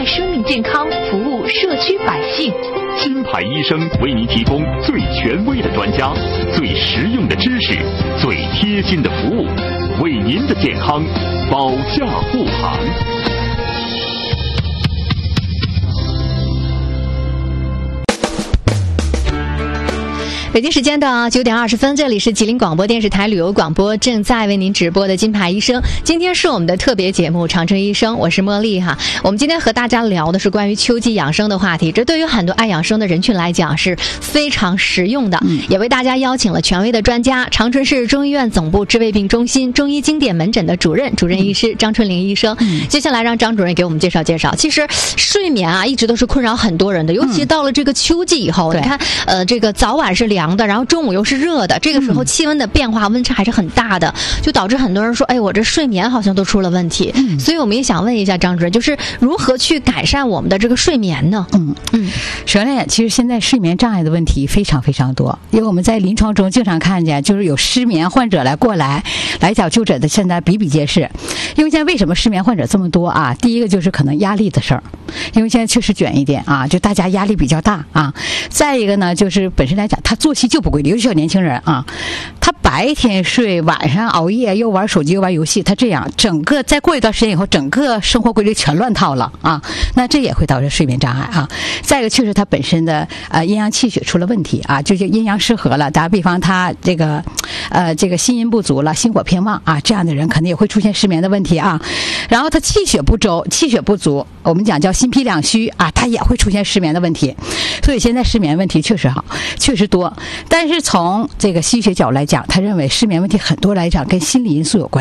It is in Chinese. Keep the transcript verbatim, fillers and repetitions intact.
爱生命健康，服务社区百姓。 金牌医生为您提供最权威的专家、最实用的知识、最贴心的服务，为您的健康保驾护航。 北京时间的九点二十分，这里是吉林广播电视台旅游广播，正在为您直播的金牌医生。今天是我们的特别节目《长春医生》，我是茉莉哈。我们今天和大家聊的是关于秋季养生的话题，这对于很多爱养生的人群来讲是非常实用的。嗯、也为大家邀请了权威的专家，长春市中医院总部治胃病中心中医经典门诊的主任主任医师张春玲医生。嗯、接下来让张主任给我们介绍介绍。其实睡眠啊，一直都是困扰很多人的，尤其到了这个秋季以后，嗯、你看，呃，这个早晚是凉。凉的，然后中午又是热的，这个时候气温的变化温差还是很大的，就导致很多人说，哎，我这睡眠好像都出了问题。嗯、所以我们也想问一下张主任，就是如何去改善我们的这个睡眠呢？ 嗯嗯，首先，其实现在睡眠障碍的问题非常非常多，因为我们在临床中经常看见，就是有失眠患者来过来来找就诊的，现在比比皆是。因为现在为什么失眠患者这么多啊？第一个就是可能压力的事儿，因为现在确实卷一点啊，就大家压力比较大啊。再一个呢，就是本身来讲，他作息就不规律，尤其是年轻人啊，他白天睡，晚上熬夜，又玩手机又玩游戏，他这样整个再过一段时间以后，整个生活规律全乱套了啊，那这也会导致睡眠障碍啊。再一个，确实他本身的呃阴阳气血出了问题啊，就是阴阳失和了。打比方，他这个呃这个心阴不足了，心火偏旺啊，这样的人可能也会出现失眠的问题啊。然后他气血不周，气血不足，我们讲叫心脾两虚啊，他也会出现失眠的问题。所以现在失眠问题确实好，确实多。但是从这个西医学角度来讲，他认为失眠问题很多来讲跟心理因素有关。